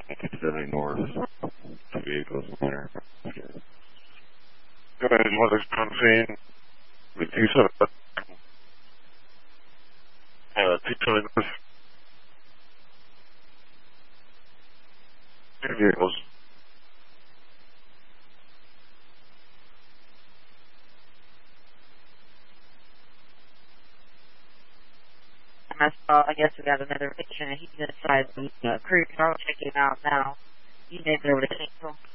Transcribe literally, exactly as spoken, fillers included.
seventy north, two vehicles in there. Go ahead and let us down the scene with two seven, uh, two seven north, two vehicles. I saw, I guess we got another picture, and he's inside the uh, cruise. I'll check him out now. You named over to Kingsville.